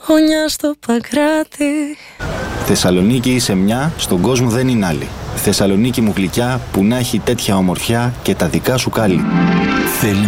γωνιά στο Παγκράτη. Θεσσαλονίκη είσαι μια, στον κόσμο δεν είναι άλλη. Θεσσαλονίκη μου γλυκιά, που να έχει τέτοια ομορφιά και τα δικά σου κάλλη. Θέλει